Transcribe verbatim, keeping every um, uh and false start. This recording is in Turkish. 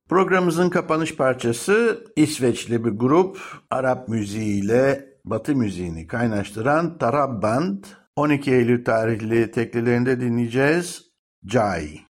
Programımızın kapanış parçası İsveçli bir grup, Arap müziğiyle Batı müziğini kaynaştıran Tarab Band. on iki Eylül tarihli teklilerinde dinleyeceğiz. Jai.